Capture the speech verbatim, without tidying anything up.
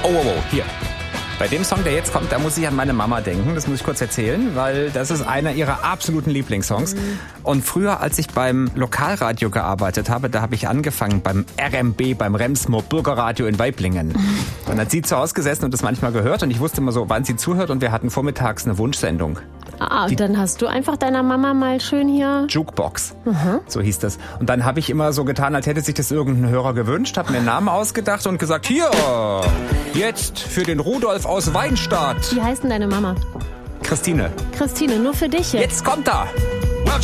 oh, oh, oh, hier. Bei dem Song, der jetzt kommt, da muss ich an meine Mama denken. Das muss ich kurz erzählen, weil das ist einer ihrer absoluten Lieblingssongs. Mhm. Und früher, als ich beim Lokalradio gearbeitet habe, da habe ich angefangen beim R M B, beim Remsmoor Bürgerradio in Waiblingen. Mhm. Dann hat sie zu Hause gesessen und das manchmal gehört. Und ich wusste immer so, wann sie zuhört. Und wir hatten vormittags eine Wunschsendung. Ah, und dann hast du einfach deiner Mama mal schön hier... Jukebox, mhm. so hieß das. Und dann habe ich immer so getan, als hätte sich das irgendein Hörer gewünscht, habe mir einen Namen ausgedacht und gesagt, hier, jetzt für den Rudolf aus Weinstadt. Wie heißt denn deine Mama? Christine. Christine, nur für dich jetzt. Jetzt kommt er.